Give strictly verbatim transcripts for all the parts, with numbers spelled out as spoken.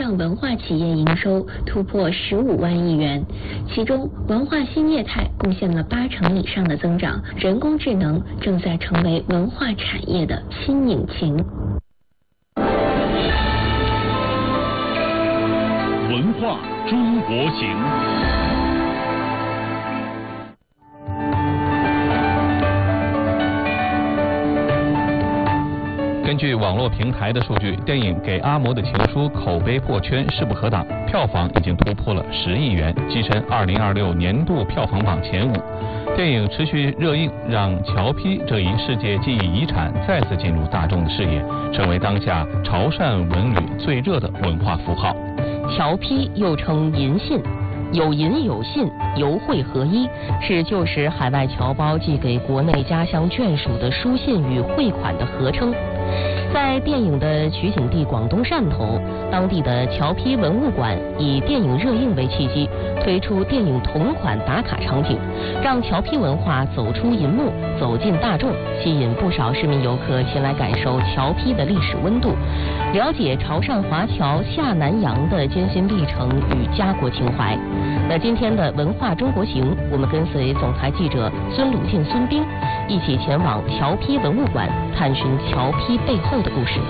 上文化企业营收突破十五万亿元，其中文化新业态贡献了八成以上的增长，人工智能正在成为文化产业的新引擎。 文化中国行。 根据网络平台的数据，电影《给阿嬷的情书》口碑破圈，势不可挡，票房已经突破了十亿元，跻身二零二六年度票房榜前五。电影持续热映，让侨批这一世界记忆遗产再次进入大众的视野，成为当下潮汕文旅最热的文化符号。 侨批又称银信，有银有信，邮汇合一，是旧时海外侨胞寄给国内家乡眷属的书信与汇款的合称。在电影的取景地广东汕头，当地的侨批文物馆以电影热映为契机，推出电影同款打卡场景，让侨批文化走出银幕，走进大众，吸引不少市民游客前来感受侨批的历史温度，了解潮汕华侨下南洋的艰辛历程与家国情怀。那今天的文化中国行，我们跟随总台记者孙鲁静、孙斌一起前往侨批文物馆，探寻侨批背后的故事。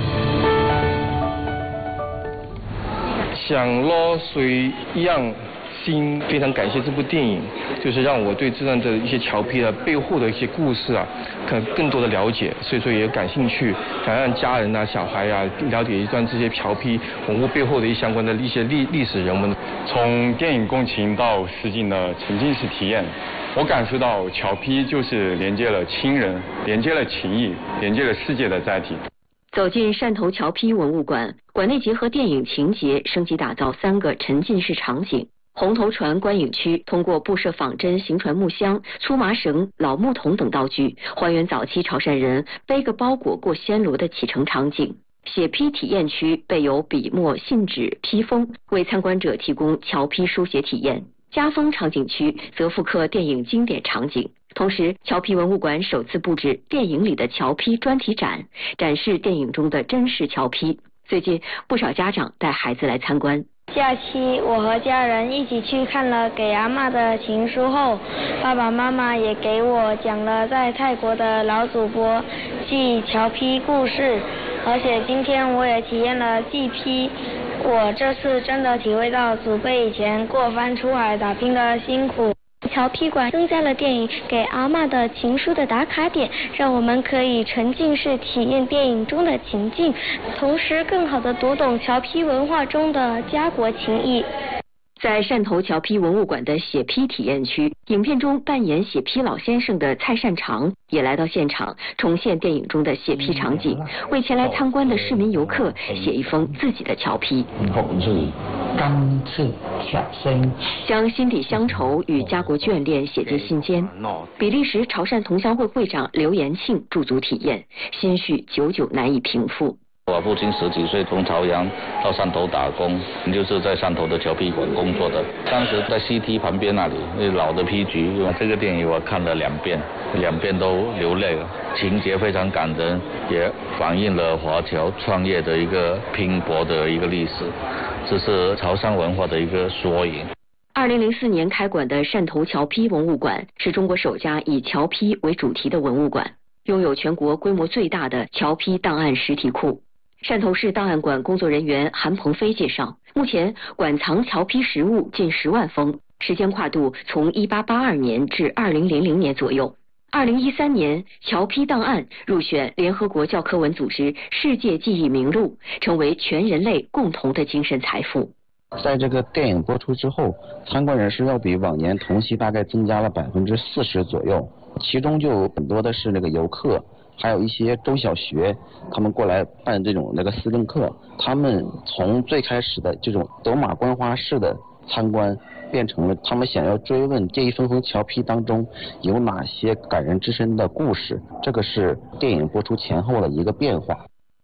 想落水一样心，非常感谢这部电影，就是让我对这样的一些侨批的背后的一些故事啊，可能更多的了解，所以说也感兴趣，想让家人啊、小孩啊了解一段这些侨批文物背后的一相关的一些历历史人文。 从电影共情到实景的沉浸式体验，我感受到侨批就是连接了亲人，连接了情谊，连接了世界的载体。 走进汕头侨批文物馆，馆内结合电影情节，升级打造三个沉浸式场景。红头船观影区通过布设仿真行船木箱、粗麻绳、老木桶等道具，还原早期潮汕人背个包裹过暹罗的启程场景。写批体验区备有笔墨、信纸、批封，为参观者提供侨批书写体验。家风场景区则复刻电影经典场景。同时，侨批文物馆首次布置电影里的侨批专题展，展示电影中的真实侨批。最近，不少家长带孩子来参观。 假期，我和家人一起去看了《给阿嬷的情书》后，爸爸妈妈也给我讲了在泰国的老祖伯记侨批故事，而且今天我也体验了祭批。我这次真的体会到祖辈以前过番出海打拼的辛苦。 侨批馆增加了电影《给阿嬷的情书》的打卡点，让我们可以沉浸式体验电影中的情境，同时更好地读懂侨批文化中的家国情谊。 在汕头侨批文物馆的写批体验区，影片中扮演写批老先生的蔡善长也来到现场，重现电影中的写批场景，为前来参观的市民游客写一封自己的侨批。 甘蔗小生， 将心底乡愁与家国眷恋写进信间。比利时潮汕同乡会会长刘延庆驻足体验，心绪久久难以平复。 我父亲十几岁从潮阳到汕头打工，就是在汕头的侨批馆工作的。当时在 C T 旁边那里，那老的批局，这个电影我看了两遍，两遍都流泪了，情节非常感人，也反映了华侨创业的一个拼搏的一个历史，这是潮汕文化的一个缩影。 二零零四年开馆的汕头侨批文物馆是中国首家以侨批为主题的文物馆，拥有全国规模最大的侨批档案实体库。汕头市档案馆工作人员韩鹏飞介绍，目前馆藏侨批实物近十万封，时间跨度从一八八二年至二零零零年左右。二零一三年，侨批档案入选联合国教科文组织世界记忆名录，成为全人类共同的精神财富。 在这个电影播出之后，参观人数要比往年同期大概增加了百分之四十左右，其中就有很多的是那个游客，还有一些中小学，他们过来办这种那个思政课，他们从最开始的这种走马观花式的参观，变成了他们想要追问这一封封侨批当中有哪些感人至深的故事，这个是电影播出前后的一个变化。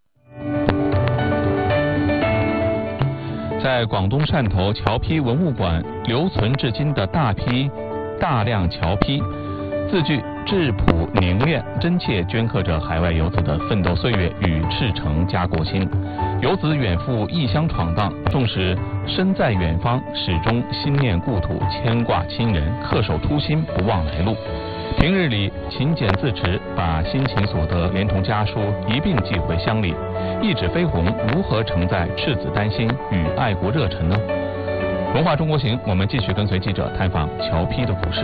在广东汕头侨批文物馆留存至今的大批大量侨批，字句质朴凝练，真切镌刻着海外游子的奋斗岁月与赤诚家国心。 游子远赴异乡闯荡，纵使身在远方，始终心念故土，牵挂亲人，恪守初心，不忘来路。平日里勤俭自持，把辛勤所得连同家书一并寄回乡里。一纸飞鸿如何承载赤子丹心与爱国热忱呢？文化中国行，我们继续跟随记者探访侨批的故事。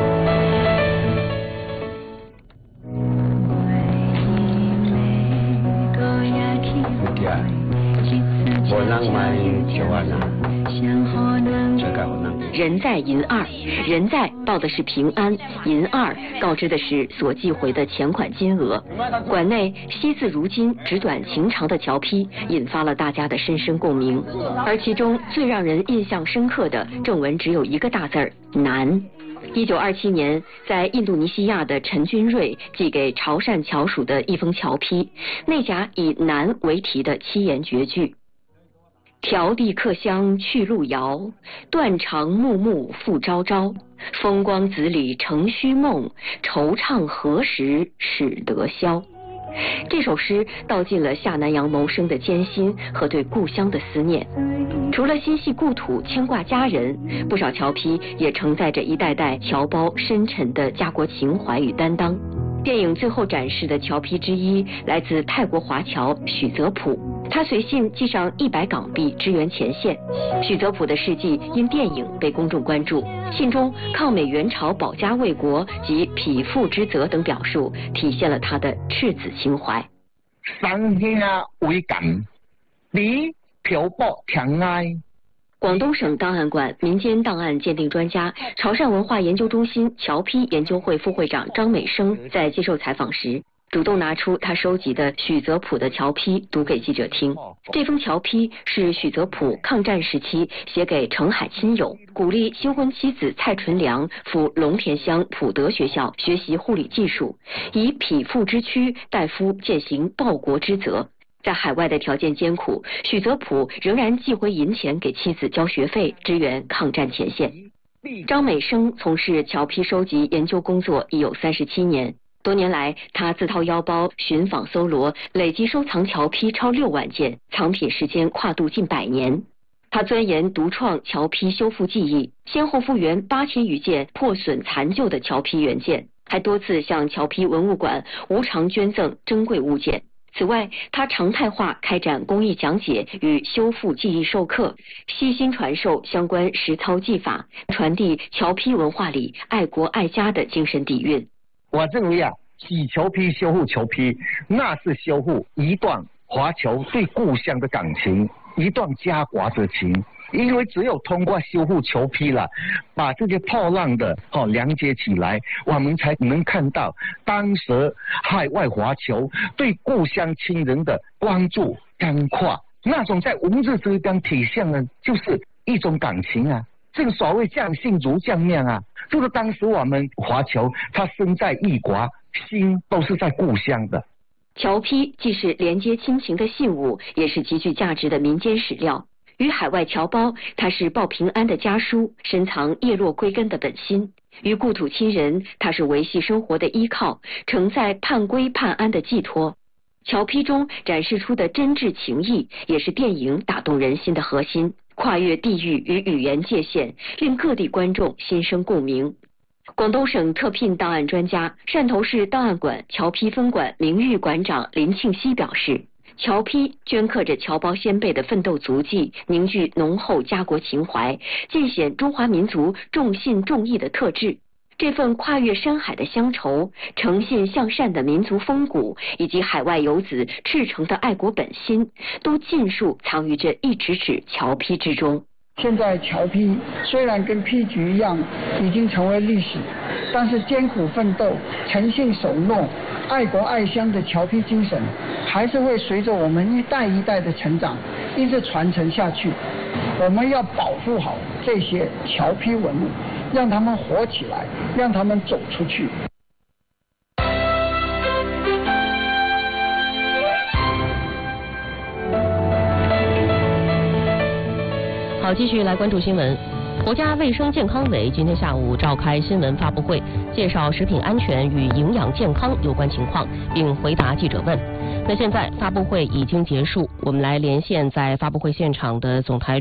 人在银二，人在报的是平安，银二告知的是所寄回的钱款金额。馆内惜字如金、纸短情长的侨批引发了大家的深深共鸣，而其中最让人印象深刻的正文只有一个大字儿“难”。一九二七年，在印度尼西亚的陈君瑞寄给潮汕侨属的一封侨批，内夹以“难”为题的七言绝句。迢递客乡去路遥，断肠木木复朝朝。风光子里成虚梦，惆怅何时始得消。这首诗道尽了下南洋谋生的艰辛和对故乡的思念。除了心系故土、牵挂家人，不少侨批也承载着一代代侨胞深沉的家国情怀与担当。电影最后展示的侨批之一来自泰国华侨许泽普，他随信寄上一百港币支援前线。许泽普的事迹因电影被公众关注，信中抗美援朝、保家卫国及匹夫之责等表述，体现了他的赤子情怀。 上下为感，你漂泊天涯。 广东省档案馆民间档案鉴定专家、潮汕文化研究中心侨批研究会副会长张美生在接受采访时，主动拿出他收集的许泽普的侨批读给记者听。这封侨批是许泽普抗战时期写给澄海亲友，鼓励新婚妻子蔡纯良赴龙田乡普德学校学习护理技术，以匹夫之躯代夫践行报国之责。在海外的条件艰苦，许泽普仍然寄回银钱给妻子交学费，支援抗战前线。张美生从事侨批收集研究工作已有三十七年，多年来他自掏腰包寻访搜罗，累计收藏侨批超六万件，藏品时间跨度近百年。他钻研独创侨批修复技艺，先后复原八千余件破损残旧的侨批原件，还多次向侨批文物馆无偿捐赠珍贵物件。此外，他常态化开展公益讲解与修复技艺授课，悉心传授相关实操技法，传递侨批文化里爱国爱家的精神底蕴。 我认为啊，洗侨批、修复侨批，那是修复一段华侨对故乡的感情，一段家国之情。因为只有通过修复侨批了，把这些破烂的哦连接起来，我们才能看到当时海外华侨对故乡亲人的关注干跨，那种在文字之间体现的就是一种感情啊。正所谓将信如将面啊，就是当时我们华侨他身在异国，心都是在故乡的。 侨批既是连接亲情的信物，也是极具价值的民间史料。与海外侨胞，它是报平安的家书，深藏叶落归根的本心；与故土亲人，它是维系生活的依靠，承载盼归盼安的寄托。侨批中展示出的真挚情谊，也是电影打动人心的核心，跨越地域与语言界限，令各地观众心生共鸣。广东省特聘档案专家、汕头市档案馆侨批分馆名誉馆长林庆熙表示，侨批镌刻着侨胞先辈的奋斗足迹，凝聚浓厚家国情怀，尽显中华民族重信重义的特质。这份跨越山海的乡愁，诚信向善的民族风骨，以及海外游子赤诚的爱国本心，都尽数藏于这一纸纸侨批之中。 现在侨批虽然跟批局一样已经成为历史，但是艰苦奋斗、诚信守诺、爱国爱乡的侨批精神，还是会随着我们一代一代的成长，一直传承下去。我们要保护好这些侨批文物，让他们活起来，让他们走出去。 好，继续来关注新闻。 国家卫生健康委今天下午召开新闻发布会，介绍食品安全与营养健康有关情况，并回答记者问。那现在发布会已经结束，我们来连线在发布会现场的总台。